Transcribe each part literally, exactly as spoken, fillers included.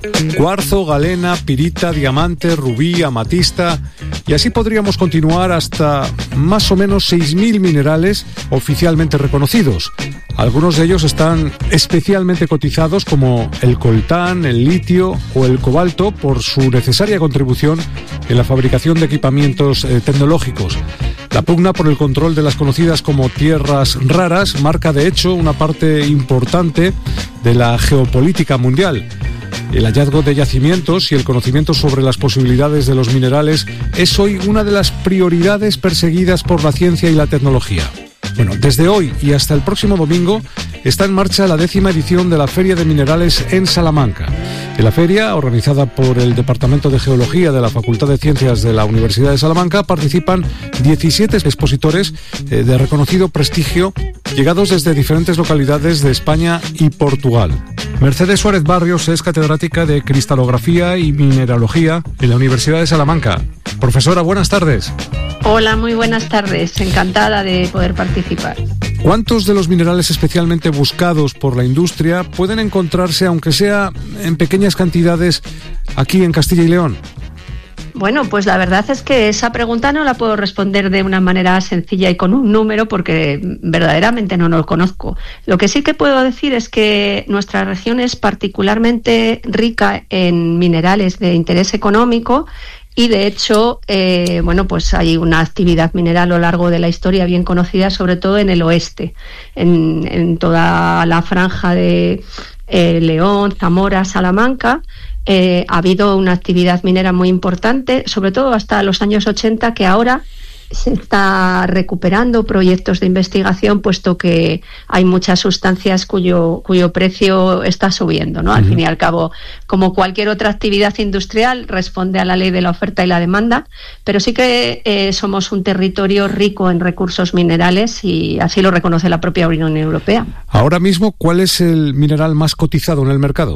Cuarzo, galena, pirita, diamante, rubí, amatista, y así podríamos continuar hasta más o menos seis mil minerales oficialmente reconocidos. Algunos de ellos están especialmente cotizados, como el coltán, el litio o el cobalto, por su necesaria contribución en la fabricación de equipamientos eh, tecnológicos. La pugna por el control de las conocidas como tierras raras marca de hecho una parte importante de la geopolítica mundial. El hallazgo de yacimientos y el conocimiento sobre las posibilidades de los minerales es hoy una de las prioridades perseguidas por la ciencia y la tecnología. Bueno, desde hoy y hasta el próximo domingo está en marcha la décima edición de la Feria de Minerales en Salamanca. En la feria, organizada por el Departamento de Geología de la Facultad de Ciencias de la Universidad de Salamanca, participan diecisiete expositores eh, de reconocido prestigio, llegados desde diferentes localidades de España y Portugal. Mercedes Suárez Barrios es catedrática de Cristalografía y Mineralogía en la Universidad de Salamanca. Profesora, buenas tardes. Hola, muy buenas tardes. Encantada de poder participar. ¿Cuántos de los minerales especialmente buscados por la industria pueden encontrarse, aunque sea en pequeñas cantidades, aquí en Castilla y León? Bueno, pues la verdad es que esa pregunta no la puedo responder de una manera sencilla y con un número, porque verdaderamente no lo conozco. Lo que sí que puedo decir es que nuestra región es particularmente rica en minerales de interés económico. Y de hecho, eh, bueno, pues hay una actividad mineral a lo largo de la historia bien conocida, sobre todo en el oeste, en, en toda la franja de eh, León, Zamora, Salamanca. Eh, ha habido una actividad minera muy importante, sobre todo hasta los años ochenta, que ahora se está recuperando proyectos de investigación, puesto que hay muchas sustancias cuyo cuyo precio está subiendo, ¿no? Uh-huh. Al fin y al cabo, como cualquier otra actividad industrial, responde a la ley de la oferta y la demanda, pero sí que eh, somos un territorio rico en recursos minerales y así lo reconoce la propia Unión Europea. Ahora mismo, ¿cuál es el mineral más cotizado en el mercado?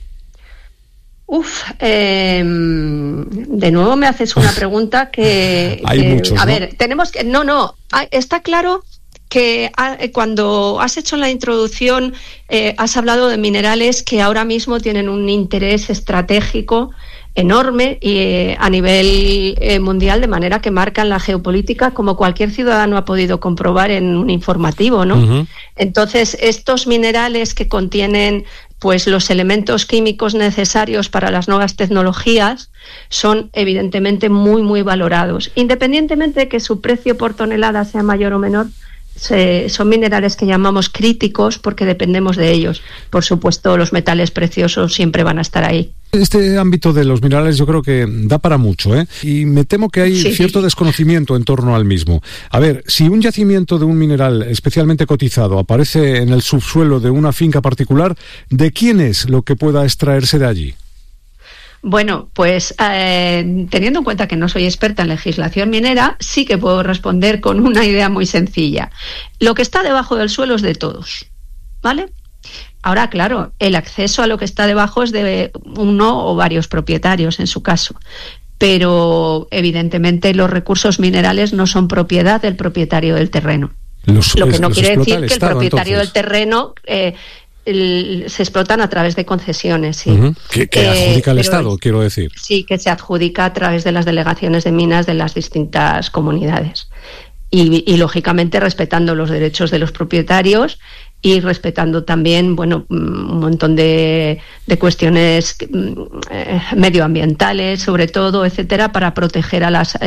Uf, eh, de nuevo me haces una pregunta que... Hay que, muchos, A ¿no? ver, tenemos que... No, no, está claro que cuando has hecho la introducción eh, has hablado de minerales que ahora mismo tienen un interés estratégico enorme y eh, a nivel eh, mundial, de manera que marcan la geopolítica, como cualquier ciudadano ha podido comprobar en un informativo, ¿no? Uh-huh. Entonces, estos minerales que contienen pues los elementos químicos necesarios para las nuevas tecnologías son evidentemente muy, muy valorados. Independientemente de que su precio por tonelada sea mayor o menor, se, son minerales que llamamos críticos porque dependemos de ellos. Por supuesto, los metales preciosos siempre van a estar ahí. Este ámbito de los minerales yo creo que da para mucho, ¿eh? Y me temo que hay sí. cierto desconocimiento en torno al mismo. A ver, si un yacimiento de un mineral especialmente cotizado aparece en el subsuelo de una finca particular, ¿de quién es lo que pueda extraerse de allí? Bueno, pues eh, teniendo en cuenta que no soy experta en legislación minera, sí que puedo responder con una idea muy sencilla. Lo que está debajo del suelo es de todos, ¿vale? Ahora, claro, el acceso a lo que está debajo es de uno o varios propietarios en su caso, pero evidentemente los recursos minerales no son propiedad del propietario del terreno. Los, lo que no quiere decir que el propietario del terreno eh, el, se explotan a través de concesiones. Sí. Uh-huh. Que, que adjudica eh, el Estado, es, quiero decir. Sí, que se adjudica a través de las delegaciones de minas de las distintas comunidades. Y, y lógicamente respetando los derechos de los propietarios y respetando también, bueno, un montón de, de cuestiones eh, medioambientales, sobre todo, etcétera, para proteger a las